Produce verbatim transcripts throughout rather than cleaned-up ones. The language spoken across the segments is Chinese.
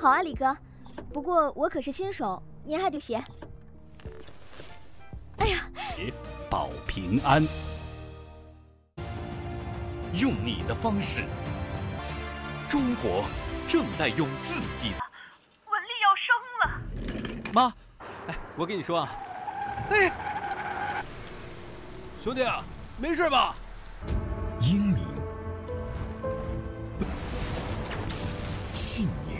好啊，李哥，不过我可是新手，您还得学。哎呀， 保平安，用你的方式。中国正在用自己的。 文丽要生了。 妈，哎，我跟你说啊，哎，兄弟啊，没事吧？ 英明、信念、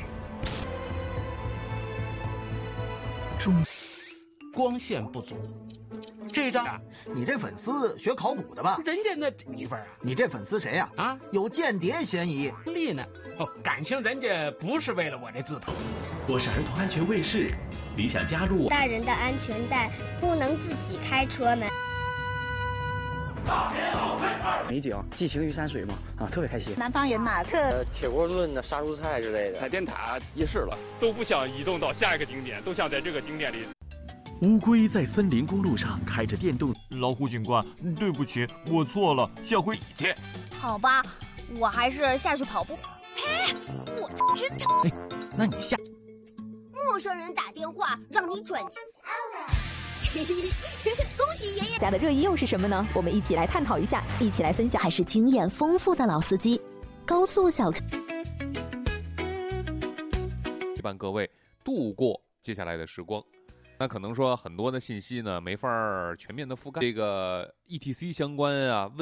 忠， 光线不足。这张啊， 你这粉丝学考古的吧？ 人家那一份啊， 你这粉丝谁呀？啊？啊，有间谍嫌疑。 丽呢？哦，感情人家不是为了我这字头。 我是儿童安全卫士，你想加入我？ 大人的安全带不能自己开车门。 美景，寄情于山水嘛，啊，特别开心。 南方人嘛，特呃铁锅炖的杀猪菜之类的。 海淀塔夜市了，都不想移动到下一个景点，都想在这个景点里。 乌龟在森林公路上开着电动。 老虎警官，对不起，我错了，下回见。 好吧，我还是下去跑步。 嘿，我真讨厌。那你下。 陌生人打电话让你转。恭喜爷爷！ 家的热议又是什么呢？我们一起来探讨一下，一起来分享。 还是经验丰富的老司机，高速小客。 陪伴各位度过接下来的时光。那可能说很多的信息呢没法全面的覆盖，这个 E T C 相关啊。